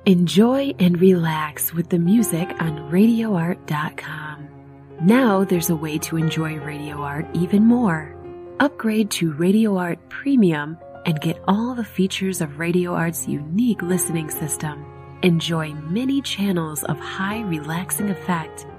Enjoy and relax with the music on RadioArt.com. Now there's a way to enjoy Radio Art even more. Upgrade to Radio Art Premium and get all the features of Radio Art's unique listening system. Enjoy many channels of high relaxing effect